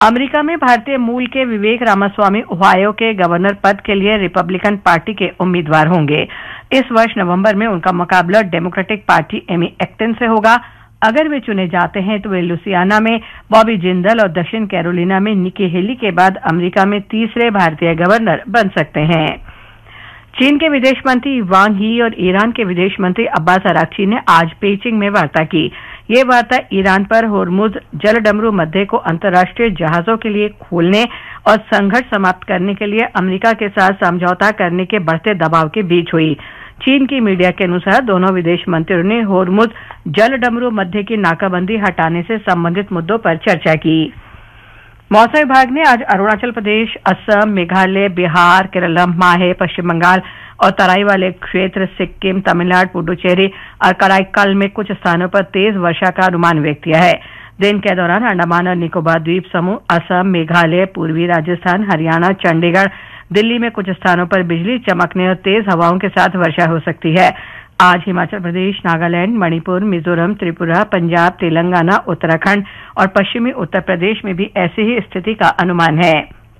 America में भारतीय मूल के विवेक रामास्वामी ओहायो के गवर्नर पद के लिए रिपब्लिकन पार्टी के उम्मीदवार होंगे। इस वर्ष नवंबर में उनका मुकाबला डेमोक्रेटिक पार्टी एमी एक्टन से होगा। अगर वे चुने जाते हैं तो वे लुसियाना में बॉबी जिंदल और दक्षिण कैरोलिना में निकी हेली के बाद अमेरिका में तीसरे भारतीय गवर्नर बन सकते हैं। चीन के विदेश मंत्री वांग ही और ईरान के विदेश मंत्री अब्बास अराक्ची ने आज पेइचिंग में वार्ता की। ये वार्ता ईरान पर होर्मुज जलडमरू मध्य को अंतर्राष्ट्रीय जहाजों के लिए खोलने और संघर्ष समाप्त करने के लिए अमेरिका के साथ समझौता करने के बढ़ते दबाव के बीच हुई। चीन की मीडिया के अनुसार दोनों विदेश मंत्रियों ने होर्मुज जलडमरू मध्य की नाकाबंदी हटाने से संबंधित मुद्दों पर चर्चा की। मौसम विभाग ने आज अरुणाचल प्रदेश, असम, मेघालय, बिहार, केरलम, माहे, पश्चिम बंगाल और तराई वाले क्षेत्र, सिक्किम, तमिलनाडु, पुडुचेरी और कराईकल में कुछ स्थानों पर तेज वर्षा का अनुमान व्यक्त किया है। दिन के दौरान अंडमान और निकोबार द्वीप समूह, असम, मेघालय, पूर्वी राजस्थान, हरियाणा, चंडीगढ़, दिल्ली में कुछ स्थानों पर बिजली चमकने और तेज हवाओं के साथ वर्षा हो सकती है। आज हिमाचल प्रदेश, नागालैंड, मणिपुर, मिजोरम, त्रिपुरा, पंजाब, तेलंगाना, उत्तराखंड और पश्चिमी उत्तर प्रदेश में भी ऐसी ही स्थिति का अनुमान है।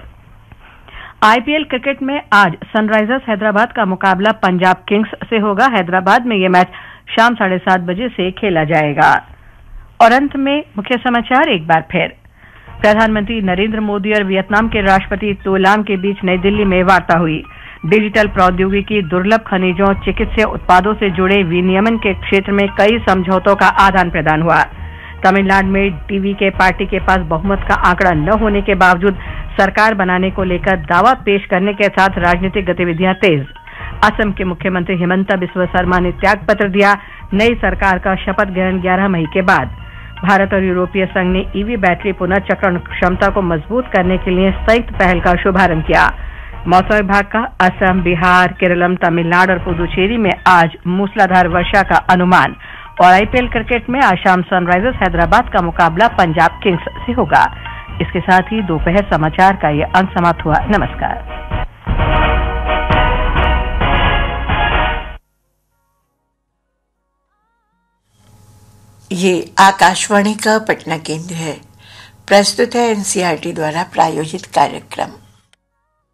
आईपीएल क्रिकेट में आज सनराइजर्स हैदराबाद का मुकाबला पंजाब किंग्स से होगा। हैदराबाद में यह मैच शाम 7:30 बजे से खेला जाएगा। और अंत में मुख्य समाचार एक बार फिर। प्रधानमंत्री नरेंद्र मोदी और वियतनाम के राष्ट्रपति तो लाम के बीच नई दिल्ली में वार्ता हुई। डिजिटल प्रौद्योगिकी, दुर्लभ खनिजों, चिकित्सा उत्पादों से जुड़े विनियमन के क्षेत्र में कई समझौतों का आदान प्रदान हुआ। तमिलनाडु में टीवी के पार्टी के पास बहुमत का आंकड़ा न होने के बावजूद सरकार बनाने को लेकर दावा पेश करने के साथ राजनीतिक गतिविधियां तेज। असम के मुख्यमंत्री हिमंता बिस्वा शर्मा ने त्यागपत्र दिया। नई सरकार का शपथ ग्रहण 11 मई के बाद। भारत और यूरोपीय संघ ने ईवी बैटरी पुनर्चक्रण क्षमता को मजबूत करने के लिए संयुक्त पहल का शुभारंभ किया। मौसम विभाग का असम, बिहार, केरलम, तमिलनाडु और पुडुचेरी में आज मूसलाधार वर्षा का अनुमान। और आईपीएल क्रिकेट में आज शाम सनराइजर्स हैदराबाद का मुकाबला पंजाब किंग्स से होगा। इसके साथ ही दोपहर समाचार का ये अंक समाप्त हुआ। नमस्कार। ये आकाशवाणी का पटना केंद्र है। प्रस्तुत है एनसीईआरटी द्वारा प्रायोजित कार्यक्रम।